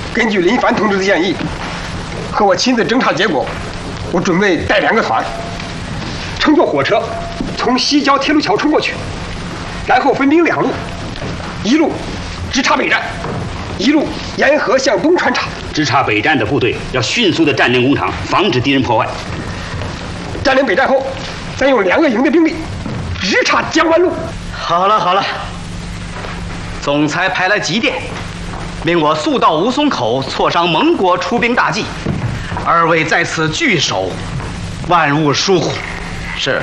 根据林凡同志的建议和我亲自侦查结果，我准备带2个团，乘坐火车从西郊铁路桥冲过去，然后分兵2路，一路直插北站，一路沿河向东穿插。 直插北站的部队要迅速地占领工厂，防止敌人破坏。 占领北站后，再用2个营的兵力直插江湾路。 好了好了，总裁派来急电，命我速到吴淞口挫伤蒙国出兵大计，2位在此据守，万勿疏忽。 是。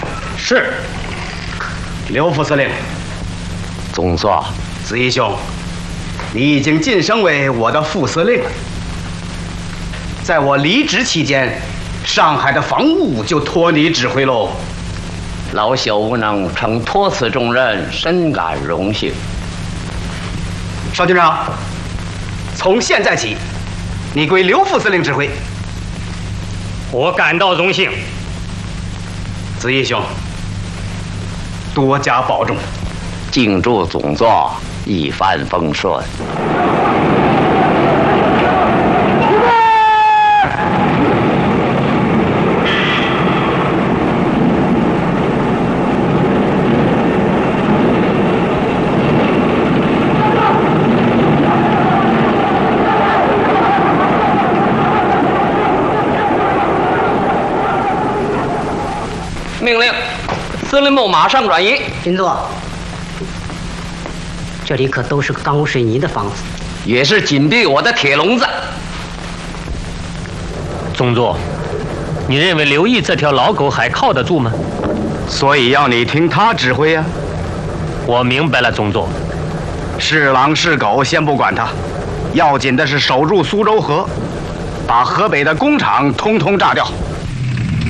刘副司令， 总座， 子义兄，你已经晋升为我的副司令了。在我离职期间，上海的防务就托你指挥喽。 老朽无能承托此重任，深感荣幸。 邵军长，从现在起，你归刘副司令指挥。 我感到荣幸。 子义兄，多加保重。 敬祝总座一帆风顺。 命令，司令部马上转移。 林座，这里可都是钢水泥的房子， 也是紧闭我的铁笼子。 总座，你认为刘毅这条老狗还靠得住吗？ 所以要你听他指挥呀。 我明白了，总座。 是狼是狗先不管他，要紧的是守住苏州河，把河北的工厂通通炸掉。